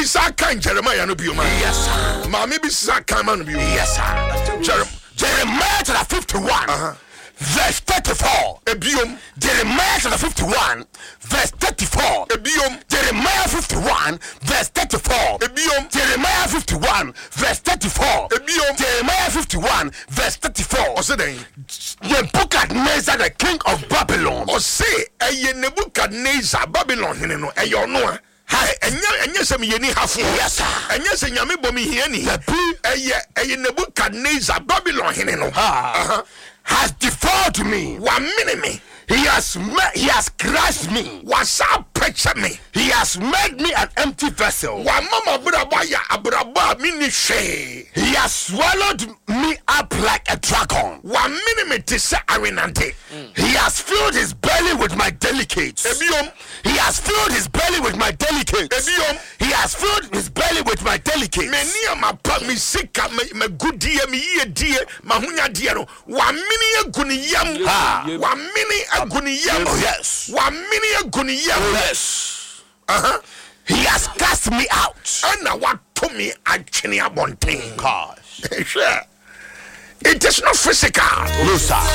Isa kan Jeremiah no bioma. Yes, sir. Mami bi sa kan man bioma. Yes, sir. Jeremiah chapter 51. Verse 34. Ebiom. Jeremiah chapter 51, verse 34. Ebiom. Jeremiah 51, verse 34. Ebiom. Jeremiah 51, verse 34. Ebiom. Jeremiah 51, verse 34. Ose den. Nebuchadnezzar, the king of Babylon. Ose eye Nebuchadnezzar Babylon hene no eye ono a. Enya se me yeni hafo. Yes, sir. Enya se nyame bom hiani. Eye Nebuchadnezzar Babylon hene no. Has defiled me. 1 minute. He has crushed me. Wasa preach me. He has made me an empty vessel. Wa mama braba ya abraba mini she. He has swallowed me up like a dragon. 1 minute te se arenante. He has filled his belly with my delicates. Ebiom. He has filled his belly with my delicates. Ebiom. He has filled his belly with my delicates. Many ma pa mi sika me goodie me ye die ma hunya die no. 1 minute aguniyam. 1 minute aguniyam. Oh yes. 1 minute aguniyam. Oh yes. He has cast me out. And what to me atwene abonten. Gosh. It is not physical. No, sir.